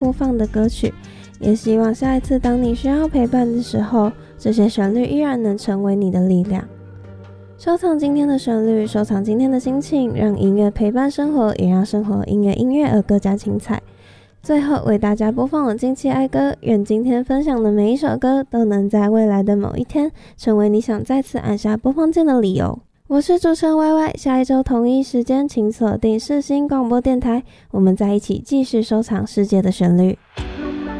播放的歌曲，也希望下一次当你需要陪伴的时候，这些旋律依然能成为你的力量。收藏今天的旋律，收藏今天的心情，让音乐陪伴生活，也让生活因为音乐而更加精彩。最后为大家播放了近期爱歌，愿今天分享的每一首歌都能在未来的某一天成为你想再次按下播放键的理由。我是主持人 YY， 下一周同一时间请锁定世新广播电台，我们在一起继续收藏世界的旋律。